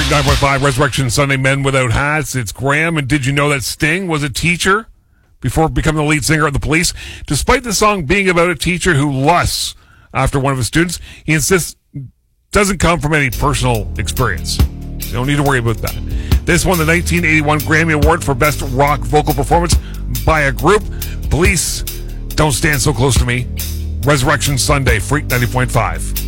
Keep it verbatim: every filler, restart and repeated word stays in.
Freak nine point five, Resurrection Sunday, Men Without Hats. It's Graham, and did you know that Sting was a teacher before becoming the lead singer of the Police? Despite the song being about a teacher who lusts after one of his students, he insists doesn't come from any personal experience. You don't need to worry about that. This won the nineteen eighty-one Grammy Award for Best Rock Vocal Performance by a Group. Police, Don't Stand So Close to Me. Resurrection Sunday, Freak ninety point five.